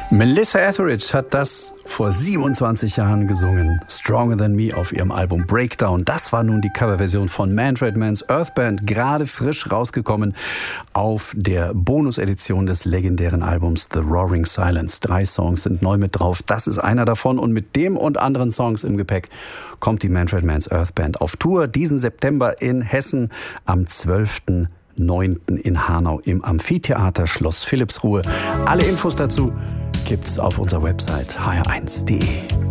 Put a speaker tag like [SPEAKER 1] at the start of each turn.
[SPEAKER 1] Melissa Etheridge hat das vor 27 Jahren gesungen. Stronger Than Me auf ihrem Album Breakdown. Das war nun die Coverversion von Manfred Mann's Earth Band, gerade frisch rausgekommen auf der Bonus-Edition des legendären Albums The Roaring Silence. 3 Songs sind neu mit drauf. Das ist einer davon. Und mit dem und anderen Songs im Gepäck kommt die Manfred Mann's Earth Band auf Tour diesen September in Hessen am 12.09. in Hanau im Amphitheater Schloss Philippsruhe. Alle Infos dazu gibt's auf unserer Website hr1.de.